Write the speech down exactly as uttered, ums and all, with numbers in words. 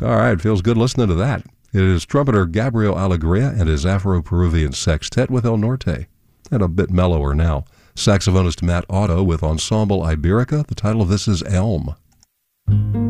All right, feels good listening to that. It is trumpeter Gabriel Alegria and his Afro-Peruvian Sextet with El Norte, and a bit mellower now. Saxophonist Matt Otto with Ensemble Iberica. The title of this is Elm.